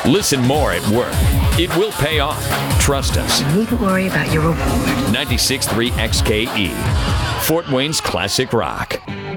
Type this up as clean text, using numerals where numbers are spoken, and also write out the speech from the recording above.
Listen more at work. It will pay off. Trust us. You needn't worry about your reward. 96.3 XKE. Fort Wayne's Classic Rock.